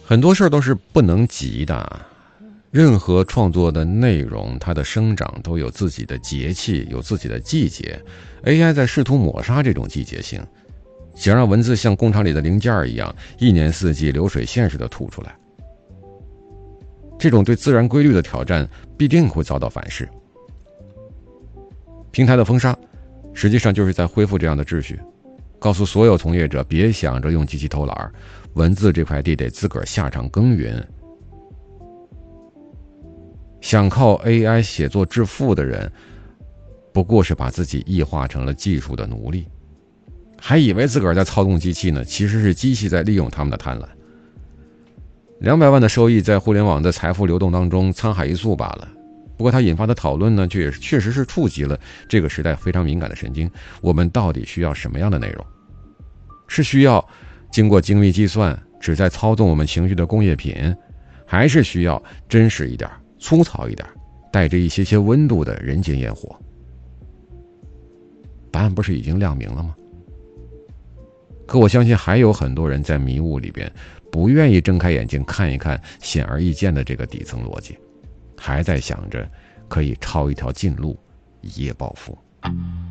很多事儿都是不能急的，任何创作的内容，它的生长都有自己的节气，有自己的季节。AI 在试图抹杀这种季节性，想让文字像工厂里的零件一样，一年四季流水线似的吐出来。这种对自然规律的挑战必定会遭到反噬。平台的封杀实际上就是在恢复这样的秩序，告诉所有从业者别想着用机器偷懒，文字这块地得自个儿下场耕耘。想靠 AI 写作致富的人，不过是把自己异化成了技术的奴隶，还以为自个儿在操纵机器呢，其实是机器在利用他们的贪婪。200万的收益在互联网的财富流动当中沧海一粟罢了。不过它引发的讨论呢，确实是触及了这个时代非常敏感的神经。我们到底需要什么样的内容？是需要经过精密计算，旨在操纵我们情绪的工业品，还是需要真实一点、粗糙一点，带着一些温度的人间烟火？答案不是已经亮明了吗？可我相信还有很多人在迷雾里边，不愿意睁开眼睛看一看显而易见的这个底层逻辑，还在想着可以抄一条近路，一夜暴富。